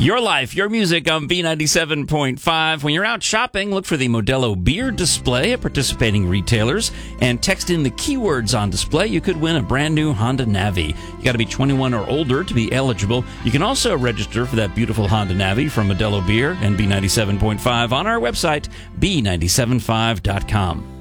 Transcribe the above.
Your life, your music on B97.5. When you're out shopping, look for the Modelo beer display at participating retailers and text in the keywords on display. You could win a brand new Honda Navi. You got to be 21 or older to be eligible. You can also register for that beautiful Honda Navi from Modelo Beer and B97.5 on our website, B975.com.